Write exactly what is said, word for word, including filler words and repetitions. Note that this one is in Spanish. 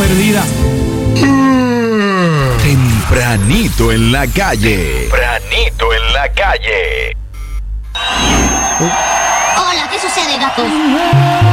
perdida. Tempranito en la calle. Tempranito en la calle. Hola, ¿qué sucede, gato?